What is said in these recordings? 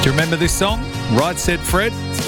Do you remember this song? Right Said Fred?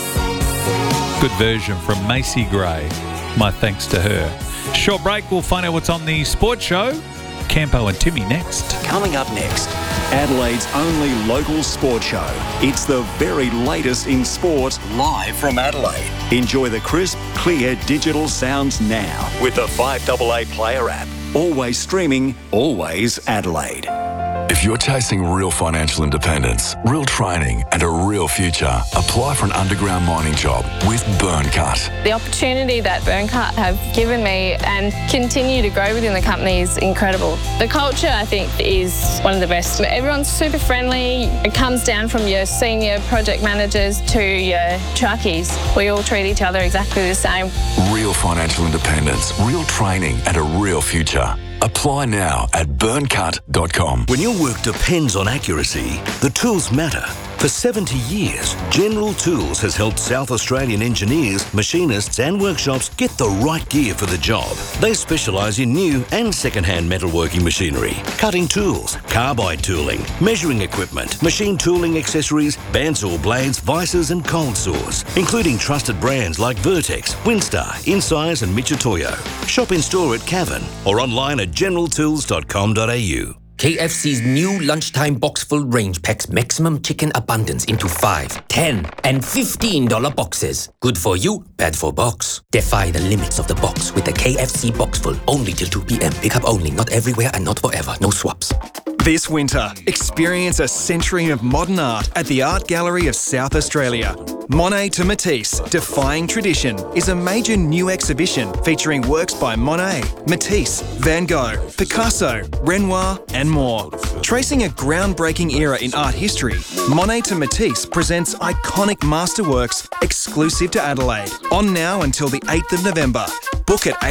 Good version from Macy Gray. My thanks to her. Short break, we'll find out what's on the sports show. Campo and Timmy next. Coming up next, Adelaide's only local sports show. It's the very latest in sport, live from Adelaide. Enjoy the crisp, clear digital sounds now with the 5AA Player app. Always streaming, always Adelaide. If you're chasing real financial independence, real training and a real future, apply for an underground mining job with Burncut. The opportunity that Burncut have given me and continue to grow within the company is incredible. The culture, I think, is one of the best. Everyone's super friendly. It comes down from your senior project managers to your truckies. We all treat each other exactly the same. Real financial independence, real training and a real future. Apply now at burncut.com. When your work depends on accuracy, the tools matter. For 70 years, General Tools has helped South Australian engineers, machinists and workshops get the right gear for the job. They specialise in new and second-hand metalworking machinery, cutting tools, carbide tooling, measuring equipment, machine tooling accessories, bandsaw blades, vices and cold saws, including trusted brands like Vertex, Winstar, Insize and Michitoyo. Shop in-store at Cavan or online at generaltools.com.au. KFC's new lunchtime box-full range packs maximum chicken abundance into 5, 10 and $15 boxes. Good for you, bad for box. Defy the limits of the box with the KFC box-full. Only till 2 p.m. Pick up only, not everywhere and not forever. No swaps. This winter, experience a century of modern art at the Art Gallery of South Australia. Monet to Matisse, Defying Tradition, is a major new exhibition featuring works by Monet, Matisse, Van Gogh, Picasso, Renoir and more. Tracing a groundbreaking era in art history, Monet to Matisse presents iconic masterworks exclusive to Adelaide. On now until the 8th of November. Book at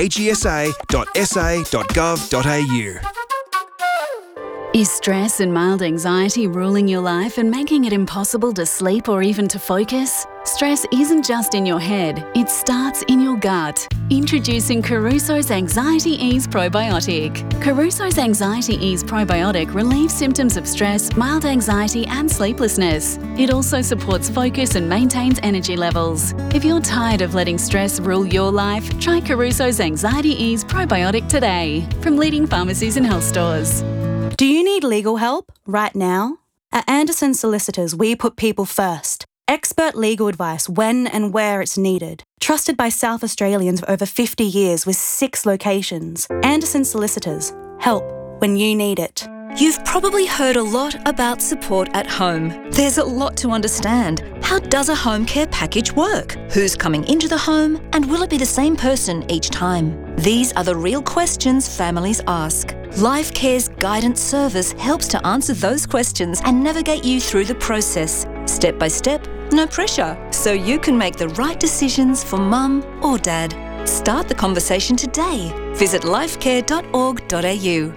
agsa.sa.gov.au. Is stress and mild anxiety ruling your life and making it impossible to sleep or even to focus? Stress isn't just in your head, it starts in your gut. Introducing Caruso's Anxiety Ease Probiotic. Caruso's Anxiety Ease Probiotic relieves symptoms of stress, mild anxiety and sleeplessness. It also supports focus and maintains energy levels. If you're tired of letting stress rule your life, try Caruso's Anxiety Ease Probiotic today from leading pharmacies and health stores. Do you need legal help right now? At Anderson Solicitors, we put people first. Expert legal advice when and where it's needed. Trusted by South Australians for over 50 years with 6 locations. Anderson Solicitors. Help when you need it. You've probably heard a lot about support at home. There's a lot to understand. How does a home care package work? Who's coming into the home? And will it be the same person each time? These are the real questions families ask. Life Care's guidance service helps to answer those questions and navigate you through the process. Step by step, no pressure, so you can make the right decisions for mum or dad. Start the conversation today. Visit lifecare.org.au.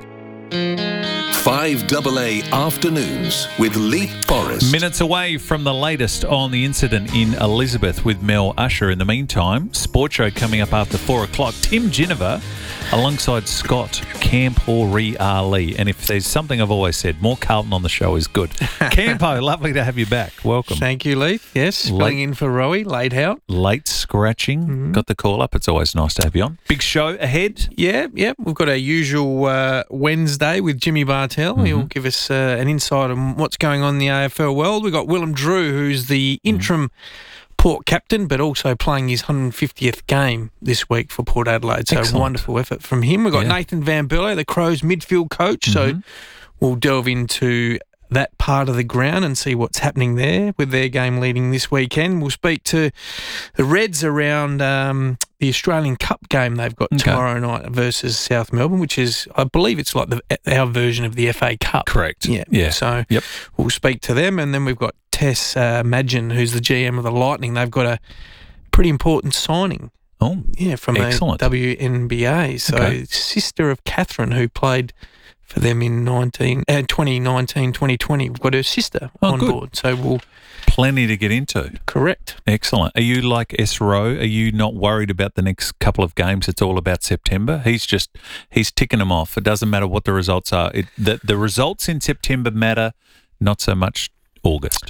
5AA Afternoons with Lee Forrest. Minutes away from the latest on the incident in Elizabeth with Mel Usher. In the meantime, Sports Show coming up after 4 o'clock. Tim Ginniver alongside Scott Campo-Reale. And if there's something I've always said, more Carlton on the show is good. Campo, lovely to have you back. Welcome. Thank you, Leith. Yes, filling in for Rowie, late out. Late scratching. Mm-hmm. Got the call up. It's always nice to have you on. Big show ahead. Yeah. We've got our usual Wednesday with Jimmy Bartell. Mm-hmm. He'll give us an insight on what's going on in the AFL world. We've got Willem Drew, who's the interim Port captain, but also playing his 150th game this week for Port Adelaide. So Excellent. Wonderful effort from him. We've got Nathan Van Berlo, the Crows midfield coach. So we'll delve into that part of the ground and see what's happening there with their game leading this weekend. We'll speak to the Reds around the Australian Cup game they've got tomorrow night versus South Melbourne, which is, I believe it's like our version of the FA Cup. Correct. Yeah. So we'll speak to them. And then we've got Tess Madgen, who's the GM of the Lightning. They've got a pretty important signing. Oh, yeah, from excellent. the WNBA. So sister of Catherine, who played for them in 2019-2020. We've got her sister on board. So we'll... Plenty to get into. Correct. Excellent. Are you like S. Rowe? Are you not worried about the next couple of games? It's all about September. He's ticking them off. It doesn't matter what the results are. The results in September matter, not so much August.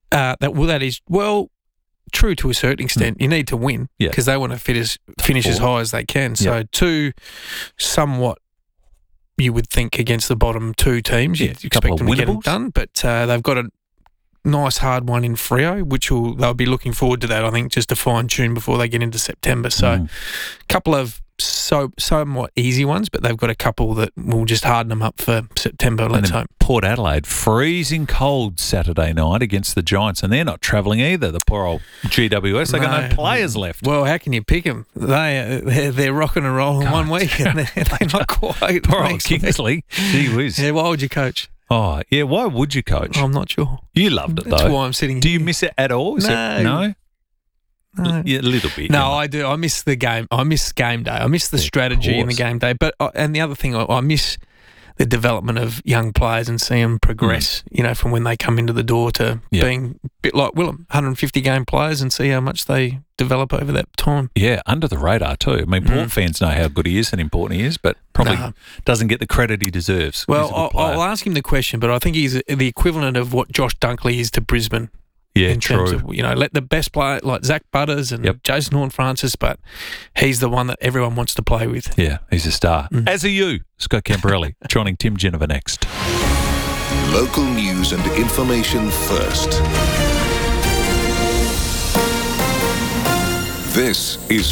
That is true to a certain extent. You need to win because they want to finish as high as they can. So two somewhat, you would think, against the bottom two teams, you'd expect them to get it done. But they've got a nice hard one in Freo, which they'll be looking forward to that, I think, just to fine-tune before they get into September. So a couple of somewhat easy ones, but they've got a couple that will just harden them up for September, let's hope. Port Adelaide, freezing cold Saturday night against the Giants, and they're not travelling either, the poor old GWS. They've got no players left. Well, how can you pick them? They're rocking and rolling 1 week, and they're not quite. Poor old Kingsley. Gee whiz. Yeah, why would you coach? Oh, yeah, why would you coach? I'm not sure. You loved it, though. That's why I'm sitting here. Do you miss it at all? No. Yeah, a little bit. No, I do. I miss the game. I miss game day. I miss the strategy in the game day. But and the other thing, I miss the development of young players and see them progress, from when they come into the door to being a bit like Willem, 150-game players, and see how much they develop over that time. Yeah, under the radar too. I mean, Port fans know how good he is and important he is, but probably doesn't get the credit he deserves. Well, I'll ask him the question, but I think he's the equivalent of what Josh Dunkley is to Brisbane. Yeah, in terms of, let the best player like Zach Butters and Jason Horne-Francis, but he's the one that everyone wants to play with. Yeah, he's a star. As are you, Scott Camperelli, joining Tim Geneva next. Local news and information first. This is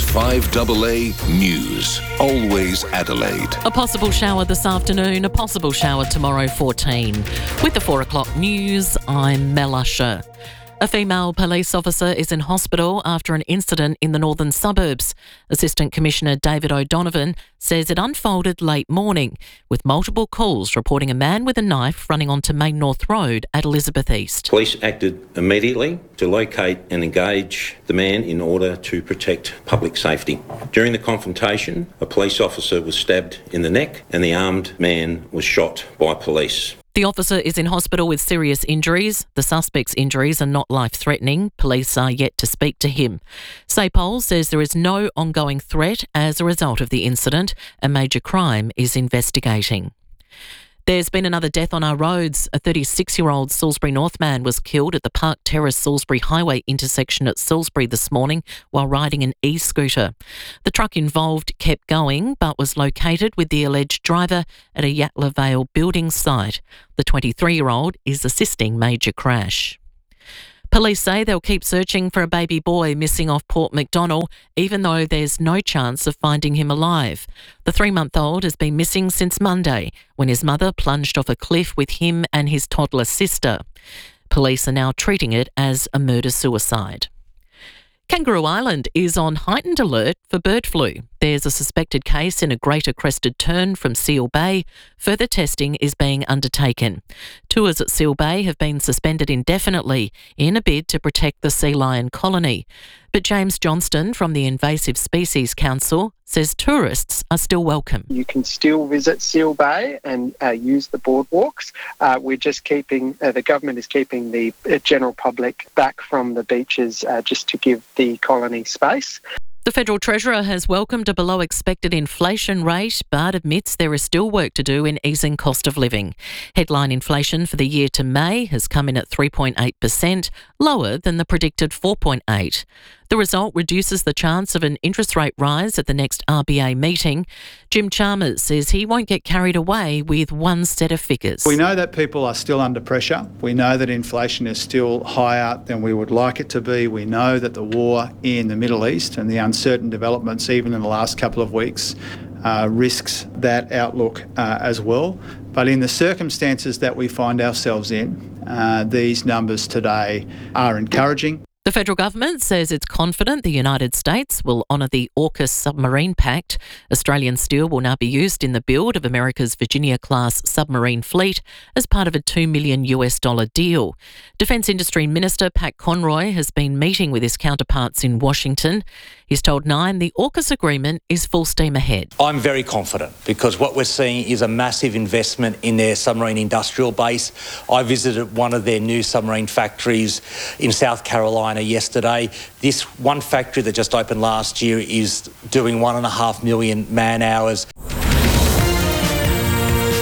5AA News. Always Adelaide. A possible shower this afternoon, a possible shower tomorrow 14. With the 4 o'clock news, I'm Mel Usher. A female police officer is in hospital after an incident in the northern suburbs. Assistant Commissioner David O'Donovan says it unfolded late morning, with multiple calls reporting a man with a knife running onto Main North Road at Elizabeth East. Police acted immediately to locate and engage the man in order to protect public safety. During the confrontation, a police officer was stabbed in the neck and the armed man was shot by police. The officer is in hospital with serious injuries. The suspect's injuries are not life-threatening. Police are yet to speak to him. SAPOL says there is no ongoing threat as a result of the incident. A major crime is investigating. There's been another death on our roads. A 36-year-old Salisbury North man was killed at the Park Terrace Salisbury Highway intersection at Salisbury this morning while riding an e-scooter. The truck involved kept going but was located with the alleged driver at a Yatla Vale building site. The 23-year-old is assisting major crash. Police say they'll keep searching for a baby boy missing off Port Macdonnell, even though there's no chance of finding him alive. The 3-month-old has been missing since Monday, when his mother plunged off a cliff with him and his toddler sister. Police are now treating it as a murder-suicide. Kangaroo Island is on heightened alert for bird flu. There's a suspected case in a greater crested tern from Seal Bay. Further testing is being undertaken. Tours at Seal Bay have been suspended indefinitely in a bid to protect the sea lion colony. But James Johnston from the Invasive Species Council says tourists are still welcome. You can still visit Seal Bay and use the boardwalks. We're just keeping, the government is keeping the general public back from the beaches just to give the colony space. The Federal Treasurer has welcomed a below-expected inflation rate but admits there is still work to do in easing cost of living. Headline inflation for the year to May has come in at 3.8%, lower than the predicted 4.8%. The result reduces the chance of an interest rate rise at the next RBA meeting. Jim Chalmers says he won't get carried away with one set of figures. We know that people are still under pressure. We know that inflation is still higher than we would like it to be. We know that the war in the Middle East and the uncertain developments, even in the last couple of weeks, risks that outlook as well. But in the circumstances that we find ourselves in, these numbers today are encouraging. The federal government says it's confident the United States will honour the AUKUS submarine pact. Australian steel will now be used in the build of America's Virginia-class submarine fleet as part of a $2 million deal. Defence Industry Minister Pat Conroy has been meeting with his counterparts in Washington. He's told Nine the AUKUS agreement is full steam ahead. I'm very confident because what we're seeing is a massive investment in their submarine industrial base. I visited one of their new submarine factories in South Carolina yesterday. This one factory that just opened last year is doing 1.5 million man hours.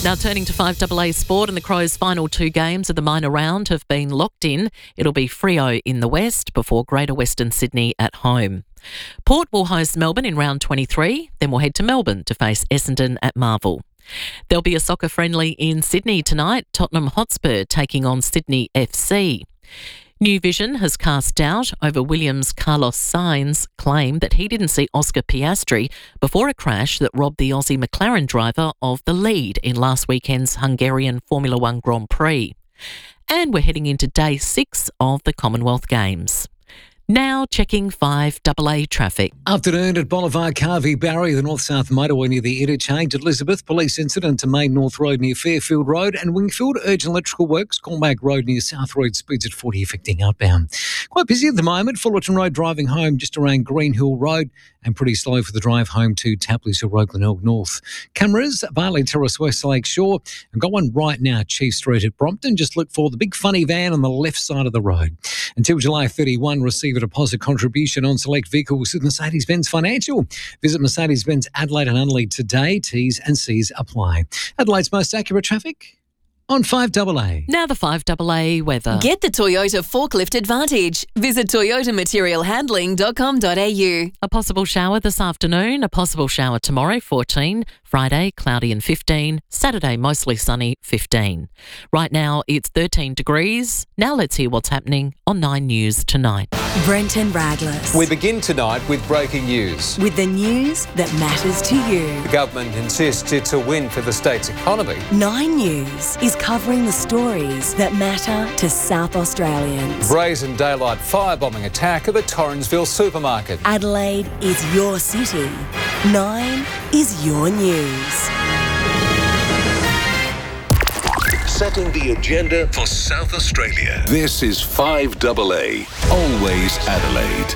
Now turning to 5AA sport, and the Crows' final 2 games of the minor round have been locked in. It'll be Freo in the west before Greater Western Sydney at home. Port will host Melbourne in round 23, then we'll head to Melbourne to face Essendon at Marvel. There'll be a soccer friendly in Sydney tonight, Tottenham Hotspur taking on Sydney FC. New Vision has cast doubt over Williams' Carlos Sainz' claim that he didn't see Oscar Piastri before a crash that robbed the Aussie McLaren driver of the lead in last weekend's Hungarian Formula One Grand Prix. And we're heading into day 6 of the Commonwealth Games. Now checking 5AA traffic. Afternoon at Boulevard Carvey Barry, the north-south motorway near the interchange. Elizabeth, police incident to Main North Road near Fairfield Road, and Wingfield, urgent electrical works, Cormac Road near South Road, speeds at 40 affecting outbound. Quite busy at the moment. Fullerton Road driving home just around Green Hill Road, and pretty slow for the drive home to Tapley's Hill Road, Glenelg North. Cameras, Barley Terrace, West Lake Shore. I've got one right now, Chief Street at Brompton. Just look for the big funny van on the left side of the road. Until July 31, receive a deposit contribution on select vehicles with Mercedes-Benz Financial. Visit Mercedes-Benz Adelaide and Unlead today. T's and C's apply. Adelaide's most accurate traffic on 5AA. Now the 5AA weather. Get the Toyota Forklift Advantage. Visit toyotamaterialhandling.com.au. A possible shower this afternoon, a possible shower tomorrow, 14. Friday, cloudy and 15. Saturday, mostly sunny, 15. Right now, it's 13 degrees. Now let's hear what's happening on 9 News tonight. Brenton Radless. We begin tonight with breaking news. With the news that matters to you. The government insists it's a win for the state's economy. 9 News is covering the stories that matter to South Australians. Brazen daylight firebombing attack at the Torrensville supermarket. Adelaide is your city. 9 is your news. Setting the agenda for South Australia. This is 5AA, always Adelaide.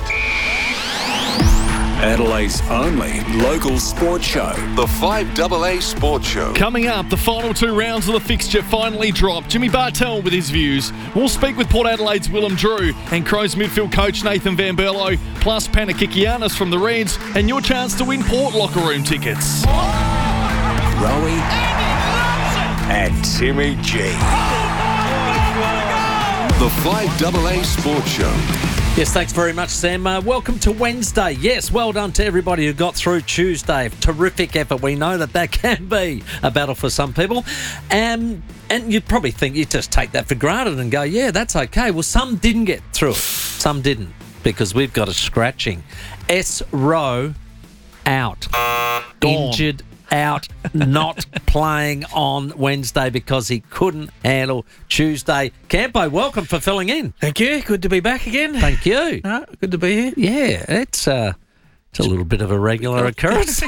Adelaide's only local sports show. The 5AA Sports Show. Coming up, the final 2 rounds of the fixture finally dropped. Jimmy Bartell with his views. We'll speak with Port Adelaide's Willem Drew and Crows midfield coach Nathan Van Berlo, plus Panakikianis from the Reds, and your chance to win Port locker room tickets. Rowie and Timmy G. The 5AA Sports Show. Yes, thanks very much, Sam. Welcome to Wednesday. Yes, well done to everybody who got through Tuesday. Terrific effort. We know that can be a battle for some people. And you probably think you just take that for granted and go, yeah, that's okay. Well, some didn't get through it. Some didn't, because we've got a scratching. S. Rowe out. Injured, out, not playing on Wednesday because he couldn't handle Tuesday. Campo, welcome for filling in. Thank you. Good to be back again. Thank you. Good to be here. Yeah, it's a little bit of a regular occurrence.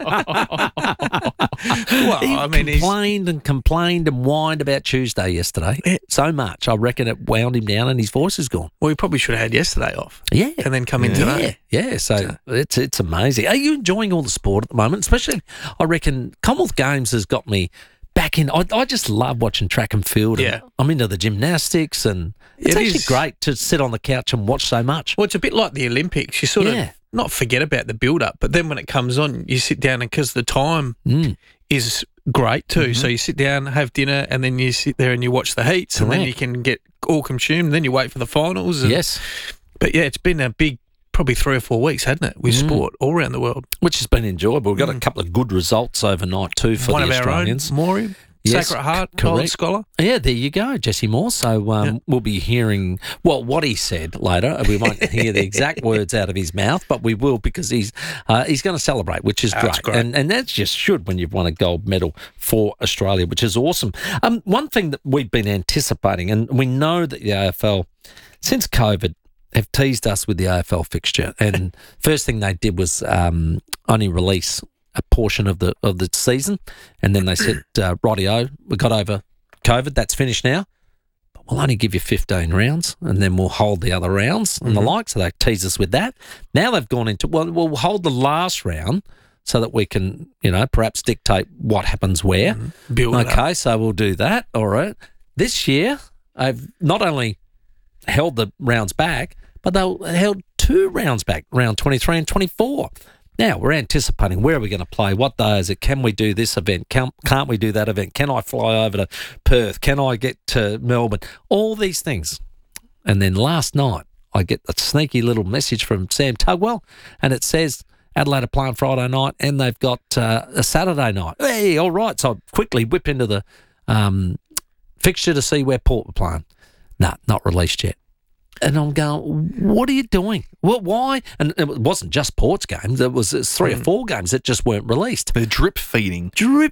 He complained and whined about Tuesday yesterday so much. I reckon it wound him down and his voice is gone. Well, he probably should have had yesterday off. Yeah. And then come in today. Yeah, so it's amazing. Are you enjoying all the sport at the moment? Especially, I reckon, Commonwealth Games has got me back in. I just love watching track and field. Yeah. I'm into the gymnastics, and it's actually great to sit on the couch and watch so much. Well, it's a bit like the Olympics. You sort of not forget about the build-up, but then when it comes on, you sit down, and because the time is great too. So you sit down, have dinner, and then you sit there and you watch the heats, and then you can get all consumed, and then you wait for the finals. Yes. But yeah, it's been a big, probably 3 or 4 weeks, hasn't it, with sport all around the world. Which has been enjoyable. We've got a couple of good results overnight too for the Australians. One of our own, Maury. Yes, Sacred Heart, Gold Scholar. Yeah, there you go, Jesse Moore. So we'll be hearing, what he said later. We won't hear the exact words out of his mouth, but we will, because he's going to celebrate, which is great. And that's just should when you've won a gold medal for Australia, which is awesome. One thing that we've been anticipating, and we know that the AFL, since COVID, have teased us with the AFL fixture. And first thing they did was only release a portion of the season, and then they said, rightio, we got over COVID, that's finished now, but we'll only give you 15 rounds, and then we'll hold the other rounds and the like. So they tease us with that. Now they've gone into, we'll hold the last round so that we can, perhaps dictate what happens where. Build it up. So we'll do that. All right. This year, I've not only held the rounds back, but they held 2 rounds back, round 23 and 24. Now we're anticipating where are we going to play, what day is it, can we do this event, can't we do that event, can I fly over to Perth, can I get to Melbourne, all these things. And then last night I get a sneaky little message from Sam Tugwell and it says Adelaide are playing Friday night and they've got a Saturday night. Hey, all right. So I quickly whip into the fixture to see where Port were playing. No, not released yet. And I'm going, what are you doing? Well, why? And it wasn't just Port's games. It was 3 or 4 games that just weren't released. They're drip feeding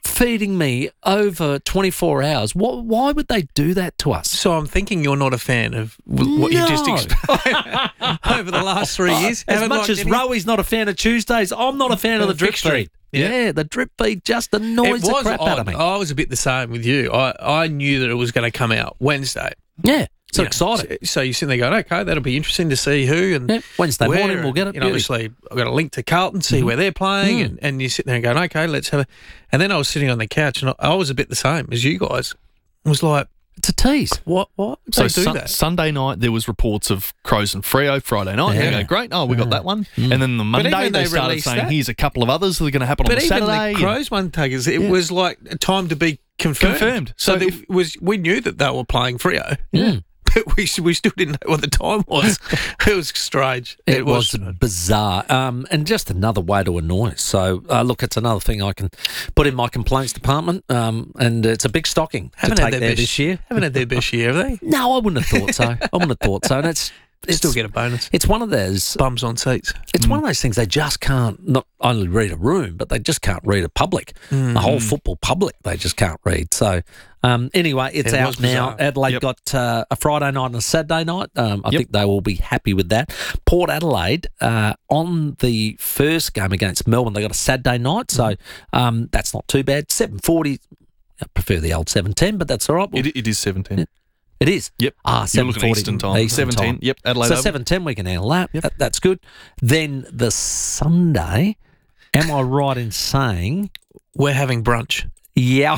me over 24 hours. Why would they do that to us? So I'm thinking you're not a fan of what you just explained over the last 3 years. As much as Rowy's not a fan of Tuesdays, I'm not a fan of the drip feed. Yeah, the drip feed just annoys the crap out of me. I was a bit the same with you. I knew that it was going to come out Wednesday. Yeah. So excited. So you're sitting there going, okay, that'll be interesting to see who and Wednesday where, morning we'll get it. Obviously, I've got a link to Carlton, see where they're playing, and you're sitting there going, okay, let's have it. And then I was sitting on the couch, and I was a bit the same as you guys. I was like, it's a tease. What? So they do that? Sunday night there was reports of Crows and Freo. Friday night, they go, great. Oh, we got that one. And then the Monday they started saying, here's a couple of others that are going to happen on the Saturday. But even the Crows one, Tuggers, it was like a time to be confirmed. So we knew that they were playing Freo. Yeah. But we still didn't know what the time was. It was strange. It was bizarre. And just another way to annoy us. So, look, it's another thing I can put in my complaints department, and it's a big stocking to take there this year. Haven't had their best year, have they? No, I wouldn't have thought so. And it's still get a bonus. It's one of those... Bums on seats. It's one of those things they just can't not only read a room, but they just can't read a public. The whole football public, they just can't read. So... anyway, it's out now. Adelaide got a Friday night and a Saturday night. I think they will be happy with that. Port Adelaide, on the first game against Melbourne, they got a Saturday night, so that's not too bad. 7:40. I prefer the old 7:10, but that's all right. It is 7:10. It is? Yep. 7:40. Eastern time. 7:10. Yep, Adelaide. So 7:10, we can handle that. Yep. That's good. Then the Sunday, am I right in saying... We're having brunch. Yeah.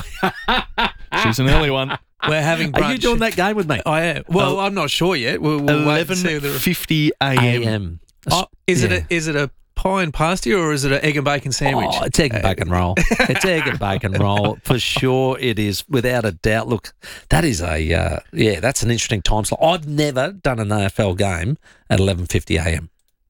She's an early one. We're having brunch. Are you doing that game with me? I am. Well, I'm not sure yet. We'll 11:50 a.m. Is it a pie and pasty or is it an egg and bacon sandwich? Oh, it's egg and bacon roll. It's egg and bacon roll. For sure it is, without a doubt. Look, that is that's an interesting time slot. I've never done an AFL game at 11:50 a.m.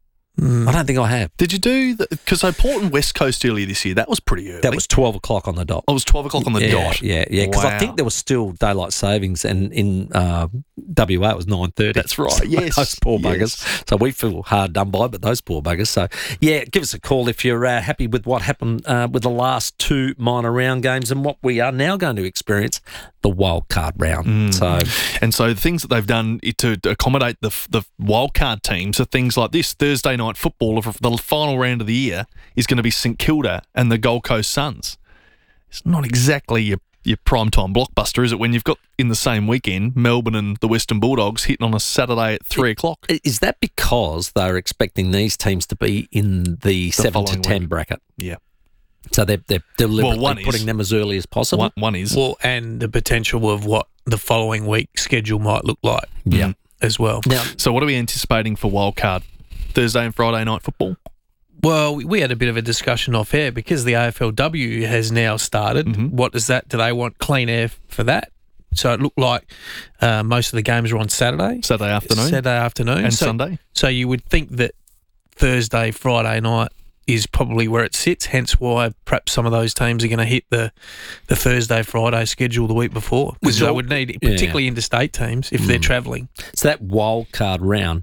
I don't think I have. Did you do because I Port and West Coast earlier this year? That was pretty early. That was 12 o'clock on the dot. Oh, it was 12 o'clock on the dot. Yeah. Because I think there was still daylight savings, and in WA it was 9:30. That's right. Yes, those poor buggers. So we feel hard done by, but those poor buggers. So give us a call if you're happy with what happened with the last 2 minor round games and what we are now going to experience, the wild card round. So the things that they've done to accommodate the wild card teams are things like this. Thursday night football of the final round of the year is going to be St Kilda and the Gold Coast Suns. It's not exactly your primetime blockbuster, is it, when you've got in the same weekend Melbourne and the Western Bulldogs hitting on a Saturday at 3 o'clock? Is that because they're expecting these teams to be in the 7 to 10 bracket? Yeah. So they're deliberately putting them as early as possible? One is. Well, and the potential of what the following week schedule might look like as well. Now, so what are we anticipating for wildcard? Thursday and Friday night football? Well, we had a bit of a discussion off air because the AFLW has now started. What is that? Do they want clean air for that? So it looked like most of the games are on Saturday. Saturday afternoon. And Sunday. So you would think that Thursday, Friday night is probably where it sits, hence why perhaps some of those teams are going to hit the Thursday, Friday schedule the week before. Because they would need, particularly interstate teams, if they're travelling. So that wild card round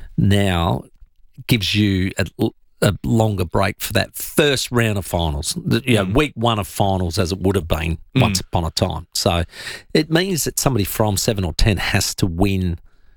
now gives you a longer break for that first round of finals, week 1 of finals as it would have been once upon a time. So it means that somebody from 7 or 10 has to win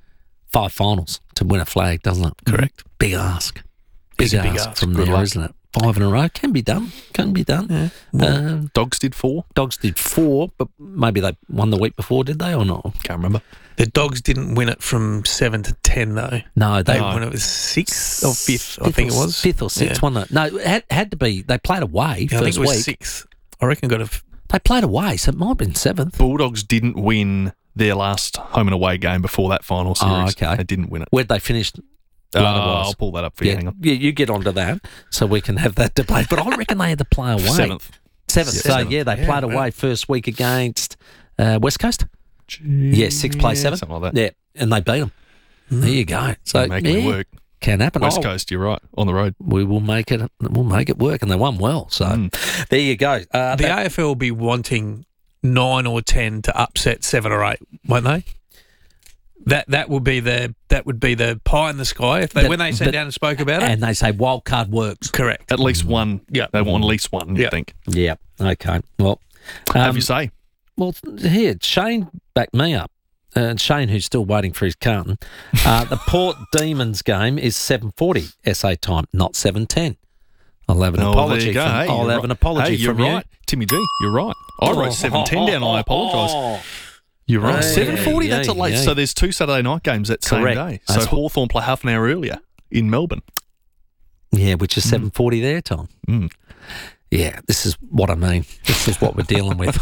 5 finals to win a flag, doesn't it? Correct. Big ask. Big ask from there, isn't it? 5 in a row can be done. Yeah. Well, Dogs did 4. Dogs did 4, but maybe they won the week before, did they, or not? Can't remember. The Dogs didn't win it from 7 to 10, though. No, they won it was 6th or 5th, I think it was. 5th or 6th, wasn't it? No, it had to be. They played away first week. I think it was 6th. I reckon they played away, so it might have been 7th. Bulldogs didn't win their last home and away game before that final series. Oh, okay. They didn't win it. Where'd they finish Otherwise. I'll pull that up for you. Hang on. You get onto that so we can have that debate. But I reckon they had to play away. Seventh. So, they played away first week against West Coast. Yeah, 6 play 7. Something like that. Yeah, and they beat them. There you go. So, making it work. Can happen. West Coast, you're right, on the road. We will make it. We'll make it work, and they won well. So there you go. The AFL will be wanting 9 or 10 to upset 7 or 8, won't they? That would be the pie in the sky when they sat down and spoke about it. And they say wild card works. Correct. At least one. Yeah, they want at least one. You think? Yeah. Okay. Well, have you say? Well, here Shane backed me up. And Shane, who's still waiting for his carton, the Port Demons game is 7:40 SA time, not 7:10. I'll have an apology. I'll have an apology from you. Right. Timmy G, you're right. I wrote 7:10 down. I apologise. You're right. 7:40. That's a late. So there's 2 Saturday night games that same day. So Hawthorn play half an hour earlier in Melbourne. Yeah, which is 7:40 their time. Yeah, this is what I mean. This is what we're dealing with.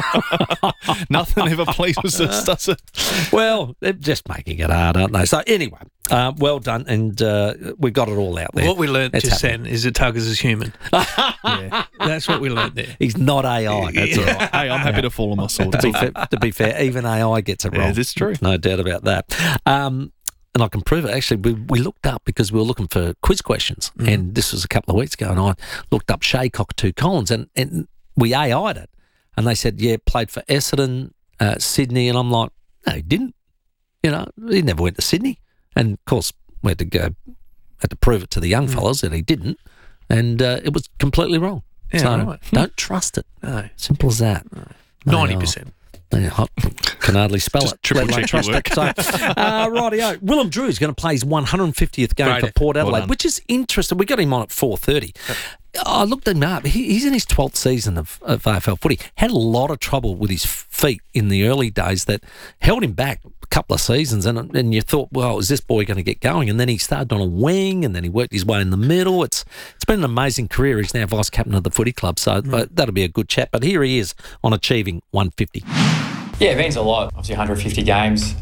Nothing ever pleases us, does it? Well, they're just making it hard, aren't they? So anyway, well done, and we got it all out there. What we learnt just then is that Tuggers is human. Yeah, that's what we learnt there. He's not AI. That's all right. Hey, I'm happy to fall on my sword. To be fair, even AI gets it wrong. Yeah, that's true. No doubt about that. And I can prove it. Actually, we looked up because we were looking for quiz questions, and this was a couple of weeks ago, and I looked up Shea Cockatoo Collins, and we AI'd it. And they said, played for Essendon, Sydney, and I'm like, no, he didn't. You know, he never went to Sydney. And, of course, we had to prove it to the young fellas that he didn't, and it was completely wrong. Yeah, so right. Don't trust it. No. Simple as that. 90%. Can hardly spell it. Triple check trust your work. So, rightio. Willem Drew is going to play his 150th game for Port Adelaide, which is interesting. We got him on at 4:30. I looked him up. He's in his 12th season of AFL footy. Had a lot of trouble with his feet in the early days that held him back a couple of seasons. And you thought, well, is this boy going to get going? And then he started on a wing, and then he worked his way in the middle. It's been an amazing career. He's now vice captain of the footy club, so that'll be a good chat. But here he is on achieving 150. Yeah, it means a lot. Obviously, 150 games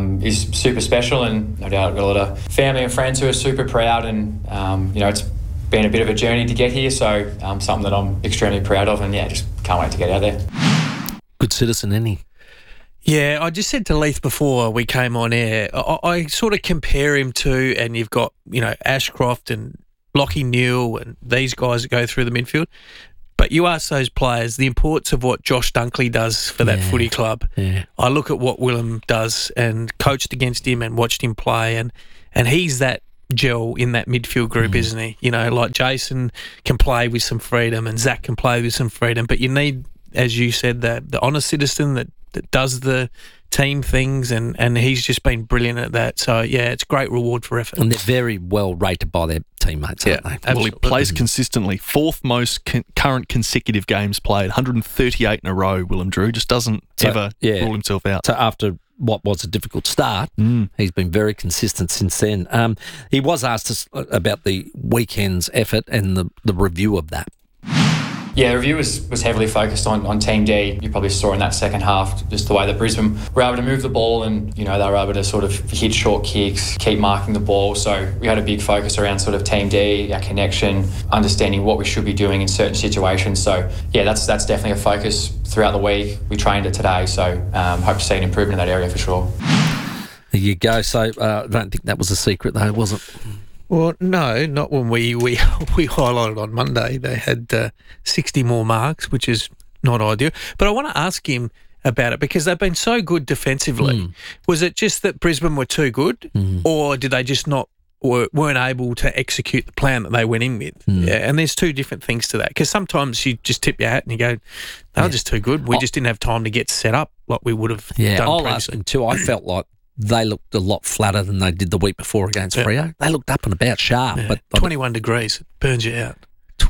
is super special, and no doubt I've got a lot of family and friends who are super proud, and it's been a bit of a journey to get here, so something that I'm extremely proud of, and just can't wait to get out there. Good citizen, isn't he? Yeah, I just said to Leith before we came on air, I sort of compare him to, and you've got, Ashcroft and Lachie Neale and these guys that go through the midfield. But you ask those players the importance of what Josh Dunkley does for that footy club. Yeah. I look at what Willem does and coached against him and watched him play, and he's that gel in that midfield group, isn't he? Like Jason can play with some freedom and Zach can play with some freedom, but you need, as you said, the honest citizen that does the team things, and he's just been brilliant at that. So, it's great reward for effort. And they're very well rated by their teammates, aren't they? Well, he plays consistently. 4th most current consecutive games played, 138 in a row, Willem Drew. Just doesn't ever rule himself out. So after what was a difficult start, he's been very consistent since then. He was asked about the weekend's effort and the review of that. Yeah, the review was heavily focused on Team D. You probably saw in that second half just the way that Brisbane were able to move the ball, and they were able to sort of hit short kicks, keep marking the ball. So we had a big focus around sort of Team D, our connection, understanding what we should be doing in certain situations. So that's definitely a focus throughout the week. We trained it today, so hope to see an improvement in that area for sure. There you go. So I don't think that was a secret though, was it? Well, no, not when we highlighted on Monday. They had 60 more marks, which is not ideal. But I want to ask him about it because they've been so good defensively. Was it just that Brisbane were too good, or did they just weren't able to execute the plan that they went in with? Yeah, and there's two different things to that, because sometimes you just tip your hat and you go, they were just too good. We just didn't have time to get set up like we would have done I'll previously. ask him too. I felt like they looked a lot flatter than they did the week before against Freo. They looked up and about sharp. But 21 degrees, it burns you out.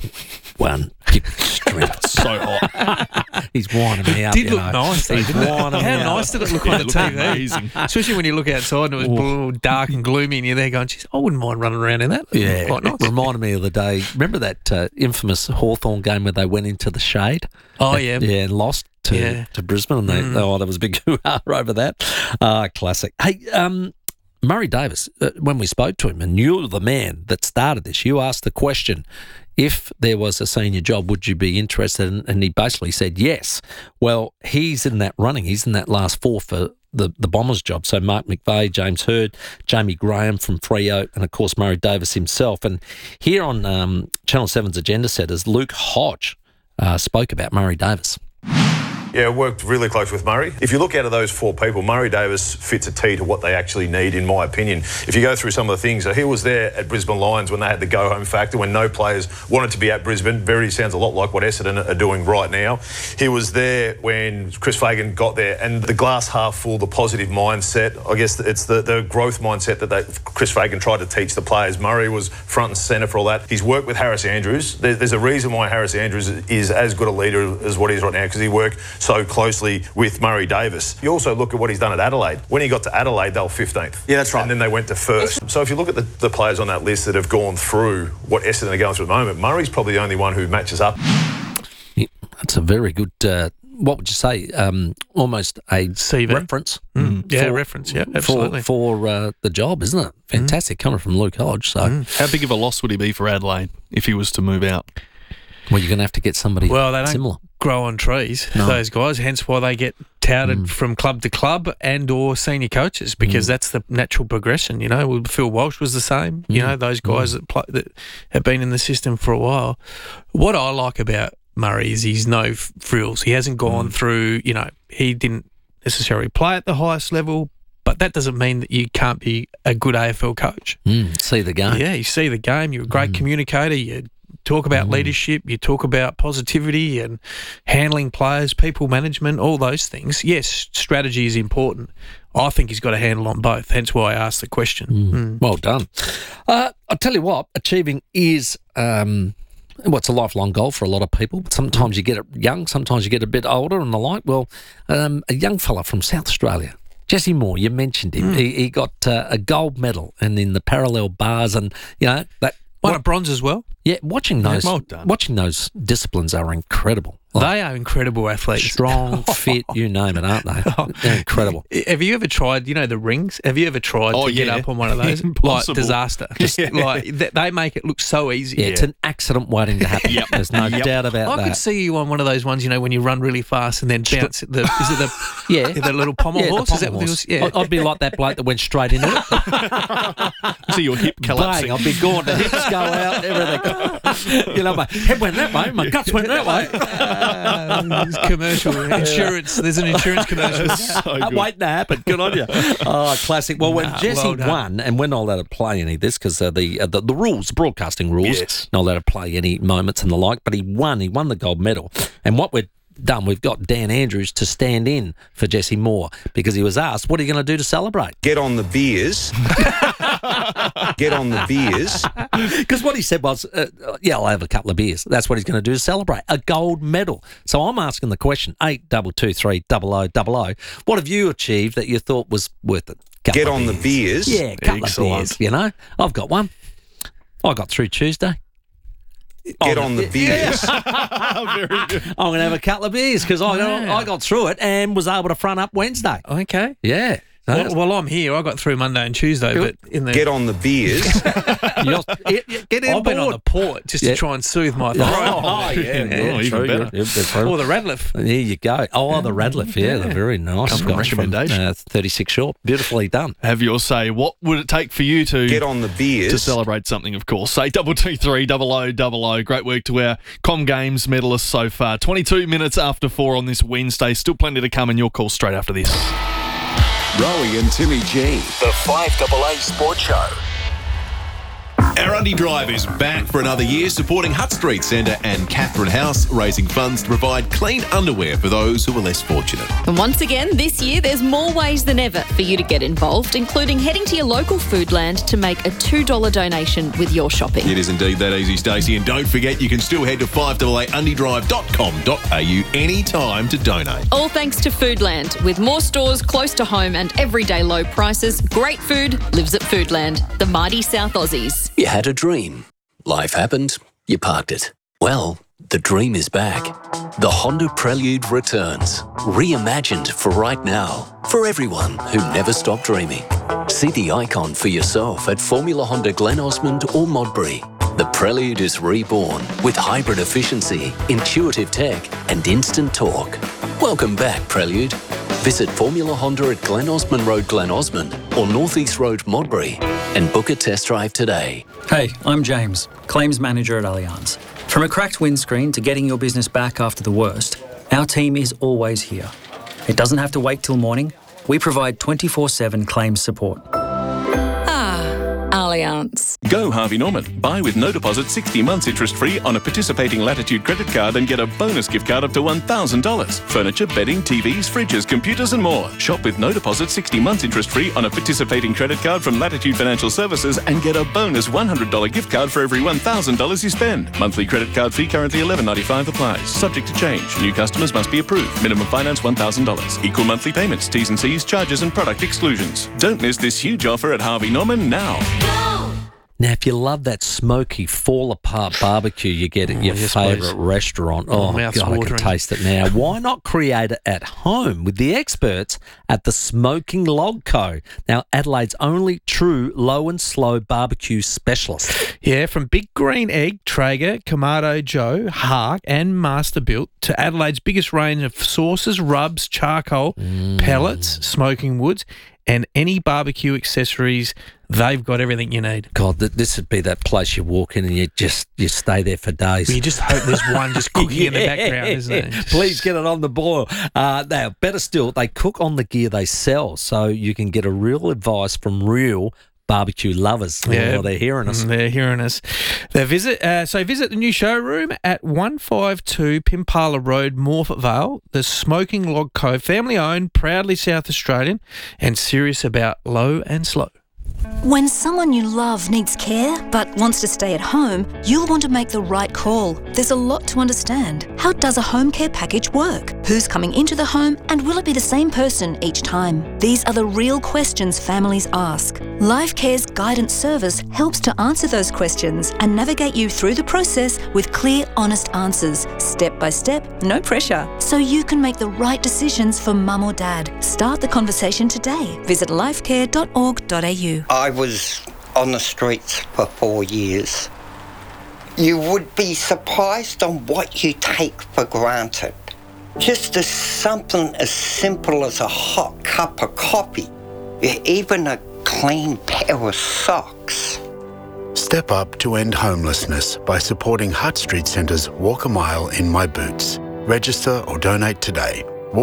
21. So hot. He's winding me up. It did look nice, though, He's didn't it? winding How me up. nice did it look on the TV? Amazing. Especially when you look outside and it was blue, dark and gloomy, and you're there going, geez, I wouldn't mind running around in that. Yeah, Quite nice. it reminded me of the day. Remember that infamous Hawthorn game where they went into the shade? Oh, yeah. Yeah, and lost to Brisbane, and there was a big hoo-ha over that. Classic. Hey, Murray Davis, when we spoke to him, and you're the man that started this, you asked the question, if there was a senior job, would you be interested? And he basically said yes. Well, he's in that running. He's in that last 4 for the Bombers job. So Mark McVeigh, James Hird, Jamie Graham from Freo, and of course Murray Davis himself. And here on Channel 7's Agenda Setters, Luke Hodge spoke about Murray Davis. Yeah, worked really close with Murray. If you look out of those 4 people, Murray Davis fits a T to what they actually need, in my opinion. If you go through some of the things, he was there at Brisbane Lions when they had the go-home factor, when no players wanted to be at Brisbane. Very sounds a lot like what Essendon are doing right now. He was there when Chris Fagan got there, and the glass half full, the positive mindset. I guess it's the growth mindset that Chris Fagan tried to teach the players. Murray was front and centre for all that. He's worked with Harris Andrews. There's a reason why Harris Andrews is as good a leader as what he is right now, because he worked so closely with Murray Davis. You also look at what he's done at Adelaide. When he got to Adelaide, they were 15th. Yeah, that's right. And then they went to first. So if you look at the players on that list that have gone through what Essendon are going through at the moment, Murray's probably the only one who matches up. Yeah, that's a very good, what would you say, almost a CV reference. Reference, yeah, absolutely. For the job, isn't it? Fantastic, coming from Luke Hodge. So, how big of a loss would he be for Adelaide if he was to move out? Well, you're going to have to get somebody similar. Well, they don't grow on trees, those guys, hence why they get touted from club to club and or senior coaches, because that's the natural progression, you know. Phil Walsh was the same, you know, those guys that have been in the system for a while. What I like about Murray is he's no frills. He hasn't gone through, you know, he didn't necessarily play at the highest level, but that doesn't mean that you can't be a good AFL coach. See the game. Yeah, you see the game. You're a great communicator. You talk about leadership, you talk about positivity and handling players, people management, all those things. Yes, strategy is important. I think he's got a handle on both, hence why I asked the question. Well done. I'll tell you what, achieving is it's a lifelong goal for a lot of people. Sometimes you get it young, sometimes you get a bit older and the like. Well, a young fella from South Australia, Jesse Moore, you mentioned him. He got a gold medal and in the parallel bars, and, you know, that won a bronze as well. Yeah, watching those disciplines are incredible. They are incredible athletes. Strong, fit, you name it, aren't they? They're incredible. Have you ever tried, you know, the rings? Have you ever tried to get up on one of those? Like disaster. Just like they make it look so easy. Yeah, it's an accident waiting to happen. There's no doubt about that. I could see you on one of those ones, you know, when you run really fast and then bounce at the little pommel horse? Is that what it was? Yeah. I'd be like that bloke that went straight into it. So your hip collapsing. Bang, I'd be gone. The hips go out, everything. You know, my head went that way, my guts went that way. Commercial insurance. There's an insurance commercial. Waiting to happen. Good on you. Oh, classic. Well, when Jesse won, and we're not allowed to play any of this because the rules, the broadcasting rules, not allowed to play any moments and the like. But he won the gold medal. And what we've done, we've got Dan Andrews to stand in for Jesse Moore because he was asked, "What are you going to do to celebrate?" Get on the beers. Get on the beers. Because what he said was, I'll have a couple of beers. That's what he's going to do to celebrate a gold medal. So I'm asking the question, 8223 0000, what have you achieved that you thought was worth it? Get on the beers. Yeah, a couple of beers, you know. I've got one. I got through Tuesday. Get on the beers. Very good. I'm going to have a couple of beers because I got through it and was able to front up Wednesday. Okay. Yeah. Well, I'm here. I got through Monday and Tuesday, but get on the beers. Get in. I've been on the port just to try and soothe my throat. Even better. Or the Radliff. There you go. Oh, the Radliff. Yeah, they're very nice. Recommendation. 36 short. Beautifully done. Have your say. What would it take for you to get on the beers to celebrate something? Of course, say 223 0000. Great work to our Com Games medalists so far. 22 minutes after 4 on this Wednesday. Still plenty to come, and your call straight after this. Rowie and Timmy G, the 5AA Sports Show. Our Undy Drive is back for another year, supporting Hutt Street Centre and Catherine House, raising funds to provide clean underwear for those who are less fortunate. And once again, this year, there's more ways than ever for you to get involved, including heading to your local Foodland to make a $2 donation with your shopping. It is indeed that easy, Stacey. And don't forget, you can still head to 5AAundydrive.com.au anytime to donate. All thanks to Foodland. With more stores close to home and everyday low prices, great food lives at Foodland, the mighty South Aussies. You had a dream. Life happened. You parked it. Well, the dream is back. The Honda Prelude returns. Reimagined for right now. For everyone who never stopped dreaming. See the icon for yourself at Formula Honda Glen Osmond or Modbury. The Prelude is reborn with hybrid efficiency, intuitive tech and instant torque. Welcome back, Prelude. Visit Formula Honda at Glen Osmond Road, Glen Osmond or North East Road, Modbury and book a test drive today. Hey, I'm James, Claims Manager at Allianz. From a cracked windscreen to getting your business back after the worst, our team is always here. It doesn't have to wait till morning. We provide 24/7 claims support. Allianz. Go Harvey Norman. Buy with no deposit 60 months interest-free on a participating Latitude credit card and get a bonus gift card up to $1,000. Furniture, bedding, TVs, fridges, computers and more. Shop with no deposit 60 months interest-free on a participating credit card from Latitude Financial Services and get a bonus $100 gift card for every $1,000 you spend. Monthly credit card fee currently $11.95 applies. Subject to change. New customers must be approved. Minimum finance $1,000. Equal monthly payments. T's and C's, charges and product exclusions. Don't miss this huge offer at Harvey Norman now. Now, if you love that smoky, fall-apart barbecue you get at your favourite restaurant, God, I can taste it now. Why not create it at home with the experts at the Smoking Log Co? Now, Adelaide's only true low and slow barbecue specialist. Yeah, from Big Green Egg, Traeger, Kamado Joe, Hark and Masterbuilt to Adelaide's biggest range of sauces, rubs, charcoal, pellets, smoking woods, and any barbecue accessories, they've got everything you need. God, this would be that place you walk in and you stay there for days. Well, you just hope there's one just cooking in the background, isn't it? Please get it on the boil. Now, better still, they cook on the gear they sell, so you can get a real advice from real barbecue lovers. Yeah, they're hearing us. They're hearing us. Visit the new showroom at 152 Pimpala Road, Morphett Vale. The Smoking Log Co. Family owned, proudly South Australian, and serious about low and slow. When someone you love needs care but wants to stay at home, you'll want to make the right call. There's a lot to understand. How does a home care package work? Who's coming into the home and will it be the same person each time? These are the real questions families ask. LifeCare's guidance service helps to answer those questions and navigate you through the process with clear, honest answers, step by step, no pressure, so you can make the right decisions for mum or dad. Start the conversation today. Visit lifecare.org.au. I was on the streets for 4 years. You would be surprised on what you take for granted. Just as something as simple as a hot cup of coffee, even a clean pair of socks. Step up to end homelessness by supporting Hutt Street Centre's Walk a Mile in My Boots. Register or donate today.